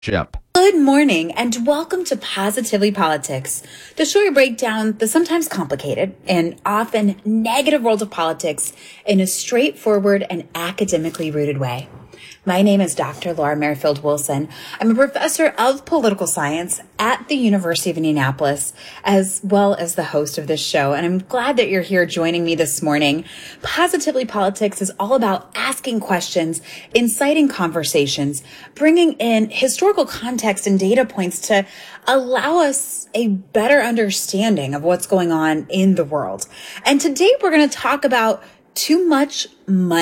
Ship. Good morning and welcome to Positively Politics, the show where we break down the sometimes complicated and often negative world of politics in a straightforward and academically rooted way. My name is Dr. Laura Merrifield Wilson. I'm a professor of political science at the University of Indianapolis, as well as the host of this show. And I'm glad that you're here joining me this morning. Positively Politics is all about asking questions, inciting conversations, bringing in historical context and data points to allow us a better understanding of what's going on in the world. And today we're going to talk about too much money, ?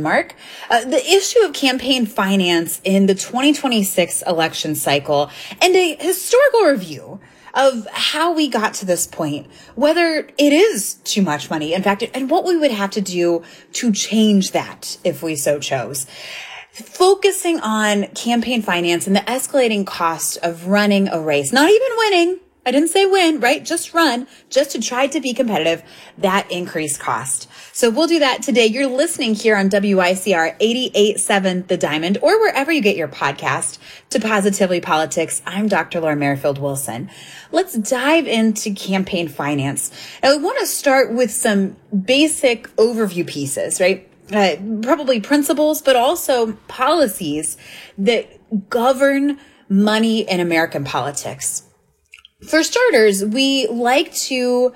The issue of campaign finance in the 2026 election cycle, and a historical review of how we got to this point, whether it is too much money, in fact, and what we would have to do to change that if we so chose. Focusing on campaign finance and the escalating cost of running a race, not even winning. I didn't say win, right? Just run, just to try to be competitive, that increased cost. So we'll do that today. You're listening here on WICR 88.7 The Diamond, or wherever you get your podcast, to Positively Politics. I'm Dr. Laura Merrifield Wilson. Let's dive into campaign finance. Now, we want to start with some basic overview pieces, right? Probably principles, but also policies that govern money in American politics. For starters, we like to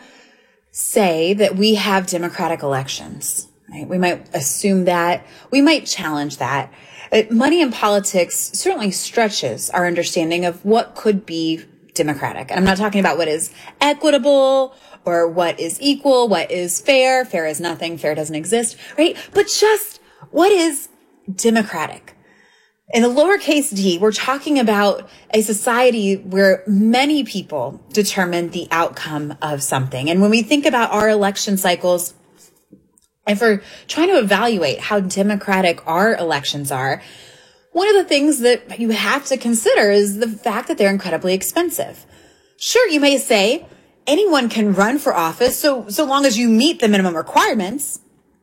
say that we have democratic elections, right? We might assume that. We might challenge that. Money in politics certainly stretches our understanding of what could be democratic. And I'm not talking about what is equitable or what is equal, what is fair. Fair is nothing. Fair doesn't exist, right? But just what is democratic? In the lowercase d, we're talking about a society where many people determine the outcome of something. And when we think about our election cycles, and for trying to evaluate how democratic our elections are, one of the things that you have to consider is the fact that they're incredibly expensive. Sure, you may say anyone can run for office so long as you meet the minimum requirements.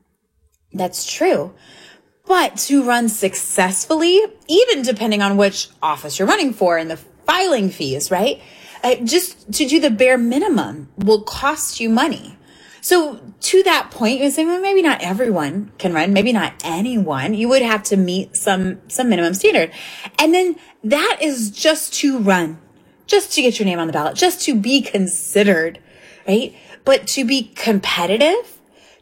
That's true. But to run successfully, even depending on which office you're running for and the filing fees, right? Just to do the bare minimum will cost you money. So to that point, you say, well, maybe not everyone can run, maybe not anyone. You would have to meet some minimum standard. And then that is just to run, just to get your name on the ballot, just to be considered, right? But to be competitive,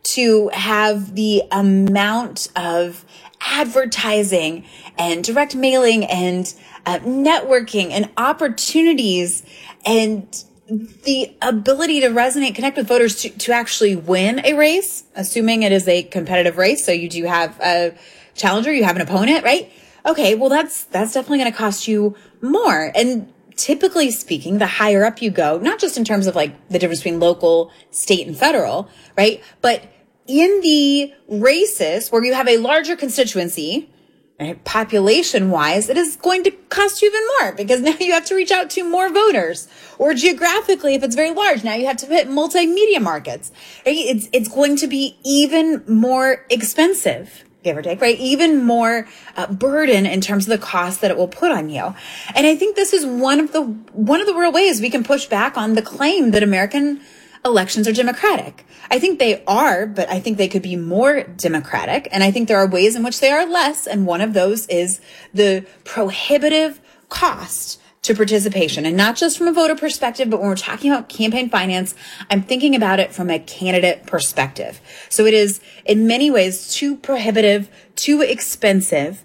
to have the amount of advertising and direct mailing and networking and opportunities and the ability to resonate, connect with voters to actually win a race, assuming it is a competitive race. So you do have a challenger, you have an opponent, right? Okay, well, that's definitely going to cost you more. And typically speaking, the higher up you go, not just in terms of like the difference between local, state, and federal, right? But in the races where you have a larger constituency, right, population-wise, it is going to cost you even more because now you have to reach out to more voters. Or geographically, if it's very large, now you have to hit multimedia markets. Right? It's going to be even more expensive, give or take, right? Even more burden in terms of the cost that it will put on you. And I think this is one of the real ways we can push back on the claim that American elections are democratic. I think they are, but I think they could be more democratic. And I think there are ways in which they are less. And one of those is the prohibitive cost to participation. And not just from a voter perspective, but when we're talking about campaign finance, I'm thinking about it from a candidate perspective. So it is in many ways too prohibitive, too expensive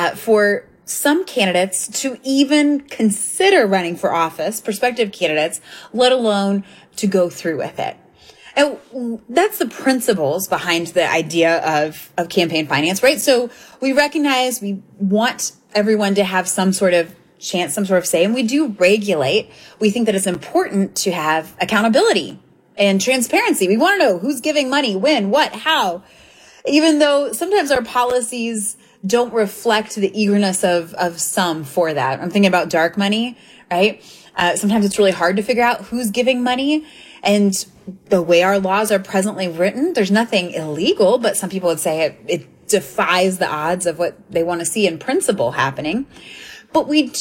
for some candidates to even consider running for office, prospective candidates, let alone to go through with it. And that's the principles behind the idea of campaign finance, right? So we recognize we want everyone to have some sort of chance, some sort of say, and we do regulate. We think that it's important to have accountability and transparency. We want to know who's giving money, when, what, how, even though sometimes our policies don't reflect the eagerness of some for that. I'm thinking about dark money, right? Sometimes it's really hard to figure out who's giving money. And the way our laws are presently written, there's nothing illegal, but some people would say it defies the odds of what they want to see in principle happening. but we